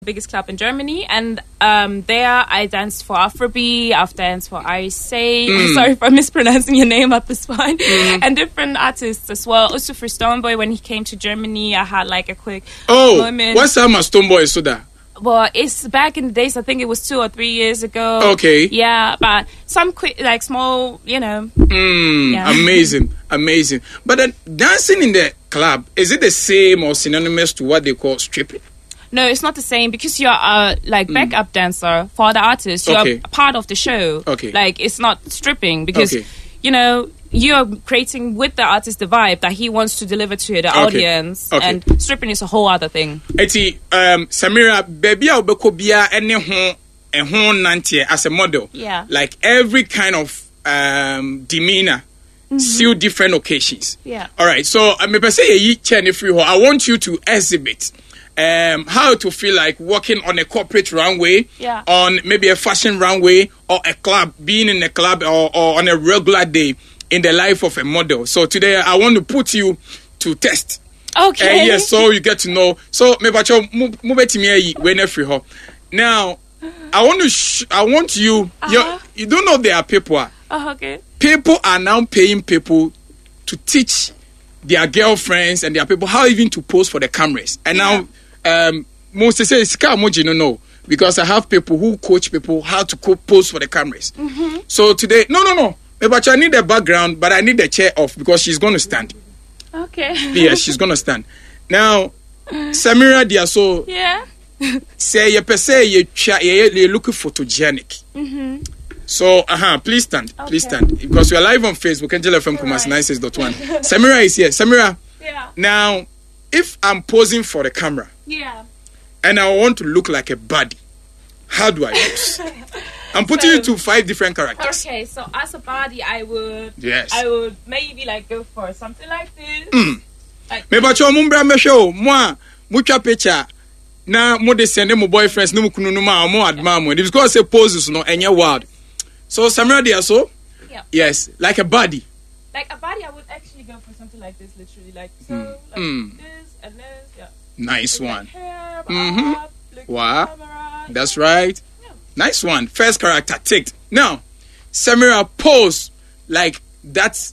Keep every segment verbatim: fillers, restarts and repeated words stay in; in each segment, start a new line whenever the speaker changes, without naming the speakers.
biggest club in Germany, and um, there I danced for Afrobeat, I've danced for Ice. Mm. Sorry for mispronouncing your name at this point. Mm. And different artists as well. Also for Stonebwoy, when he came to Germany, I had like a quick
oh,
moment.
What's time at Stonebwoy so that?
Well, it's back in the days. I think it was two or three years ago.
Okay.
Yeah, but some quick, like small, you know.
Mm, yeah. Amazing, amazing. But then dancing in the club, is it the same or synonymous to what they call stripping?
No, it's not the same because you're a like backup mm. dancer for the artist. You're
okay.
a part of the show.
Okay.
Like it's not stripping because
okay.
you know. You're creating with the artist the vibe that he wants to deliver to the okay. audience,
okay.
and stripping is a whole other thing.
Eti, um, Samira, baby, I'll be kobia any home and home nantie as a model.
Yeah,
like every kind of um demeanor, mm-hmm. suit different occasions.
Yeah.
All right. So I may say ye chani free. I want you to exhibit um how to feel like walking on a corporate runway,
yeah.
on maybe a fashion runway or a club, being in a club or, or on a regular day in the life of a model. So today I want to put you to test.
Okay.
Uh, yes, so you get to know. So maybe now I want to sh- I want you uh-huh. you don't know there are people.
Uh, okay.
People are now paying people to teach their girlfriends and their people how even to pose for the cameras. And yeah. now um most say it's no no because I have people who coach people how to co- pose for the cameras.
Mm-hmm.
So today no no no but I need the background, but I need the chair off because she's going to stand.
Okay.
Yeah, she's going to stand. Now, Samira dia so
yeah.
say you per se you you look photogenic.
Mm-hmm.
So, uh-huh, please stand.
Okay.
Please stand because we are live on Facebook. Angela from Kumasi nine six dot one. Samira is here. Samira.
Yeah.
Now, if I'm posing for the camera.
Yeah.
And I want to look like a body, how do I pose? I'm putting so, you to five different characters.
Okay, so as a body, I would,
yes,
I would maybe like go for something like this.
Mm.
Like
me bacho mumbra me show moi mucha picture na mo de send mo boyfriends no kunu no ma mo adma mo because say poses no enye wild. So Samira dia so?
Yeah.
Yes, like a body.
Like a body, I would actually go for something like this, literally like so,
mm.
like
mm.
this and this. Yeah.
Nice
with
one.
Hair,
mm-hmm.
up,
wow.
Camera,
that's right. Nice one. First character ticked. Now, Samira pose like that's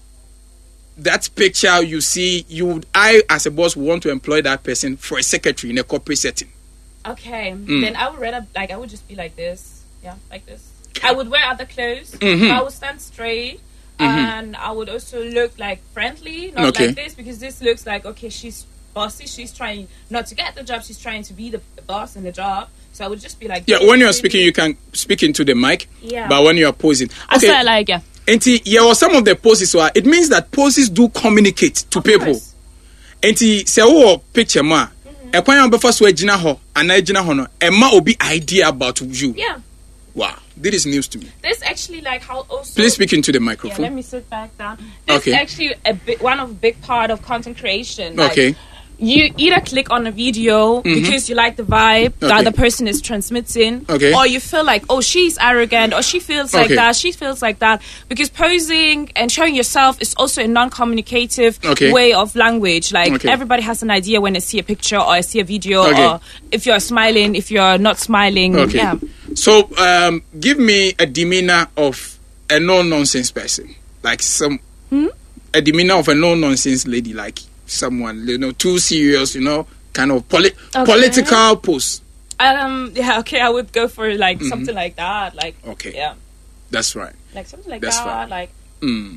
that picture you see. You would, I as a boss want to employ that person for a secretary in a corporate setting.
Okay,
mm.
then I would rather like I would just be like this. Yeah, like this. I would wear other clothes.
Mm-hmm.
I would stand straight, mm-hmm. and I would also look like friendly, not
okay.
like this because this looks like okay, she's bossy. She's trying not to get the job. She's trying to be the, the boss in the job. So I would just be like...
Yeah, when you're speaking, you can speak into the mic.
Yeah.
But when you're posing...
Okay. I like, yeah.
And yeah, or some of the poses, so it means that poses do communicate to
of
people. And say, oh, picture ma. A point on before so jina ho, and I jina ho no. And ma will be idea about you.
Yeah.
Wow. This is news to me.
This actually like how also...
Please speak into the microphone.
Yeah, let me sit back down. This
okay.
is actually a big, one of a big part of content creation. Like,
okay.
You either click on a video mm-hmm. because you like the vibe okay. that the person is transmitting,
okay.
or you feel like, oh, she's arrogant, or she feels like
okay.
that, she feels like that. Because posing and showing yourself is also a non-communicative
okay.
way of language. Like,
okay.
everybody has an idea when they see a picture or they see a video,
okay.
or if you're smiling, if you're not smiling.
Okay.
Yeah.
So, um, give me a demeanor of a no-nonsense person. Like some...
Hmm?
A demeanor of a no-nonsense lady, like... someone, you know, too serious, you know, kind of poli-
okay.
political post.
Um, yeah, okay, I would go for like mm-hmm. something like that, like
okay,
yeah,
that's right,
like something like
that's
that,
right.
like.
Mm.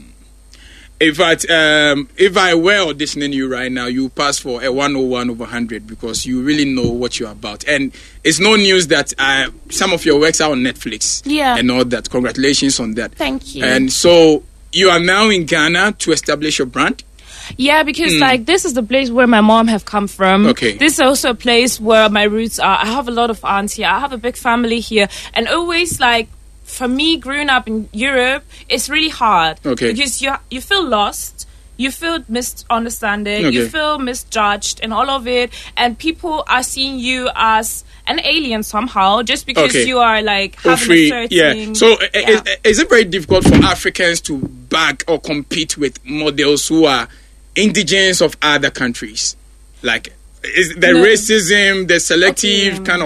If I um, if I were auditioning you right now, you pass for a one oh one over one hundred because you really know what you're about, and it's no news that uh, some of your works are on Netflix,
yeah,
and all that. Congratulations on that.
Thank you.
And so you are now in Ghana to establish your brand.
Yeah, because
mm.
like this is the place where my mom have come from.
Okay.
This is also a place where my roots are. I have a lot of aunts here. I have a big family here, and always like for me, growing up in Europe, it's really hard.
Okay.
Because you you feel lost, you feel misunderstanding,
okay.
you feel misjudged, and all of it, and people are seeing you as an alien somehow just because
okay.
you are like
oh,
having
free.
a certain...
Yeah. So
yeah.
Is, is it very difficult for Africans to bag or compete with models who are indigenous of other countries? Like, is the
no.
racism, the selective
okay.
kind of